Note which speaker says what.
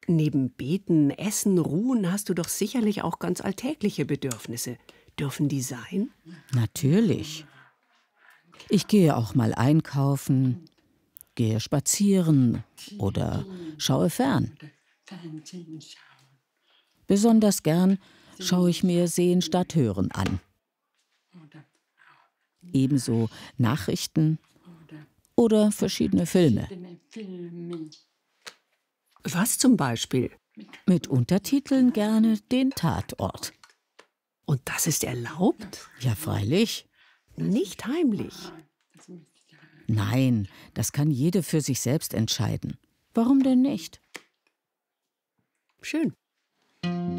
Speaker 1: Neben Beten, Essen, Ruhen hast du doch sicherlich auch ganz alltägliche Bedürfnisse. Dürfen die sein?
Speaker 2: Natürlich. Ich gehe auch mal einkaufen, gehe spazieren oder schaue fern. Besonders gern schaue ich mir Sehen statt Hören an. Ebenso Nachrichten oder verschiedene Filme.
Speaker 1: Was zum Beispiel?
Speaker 2: Mit Untertiteln gerne den Tatort.
Speaker 1: Und das ist erlaubt?
Speaker 2: Ja, freilich.
Speaker 1: Nicht heimlich.
Speaker 2: Nein, das kann jede für sich selbst entscheiden. Warum denn nicht?
Speaker 1: Schön.